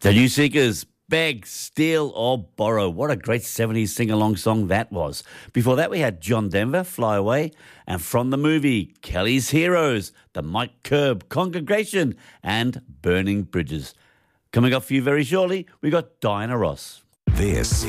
The New Seekers, Beg, Steal or Borrow. What a great 70s sing-along song that was. Before that, we had John Denver, Fly Away, and from the movie, Kelly's Heroes, the Mike Curb Congregation, and Burning Bridges. Coming up for you very shortly, we got Diana Ross. This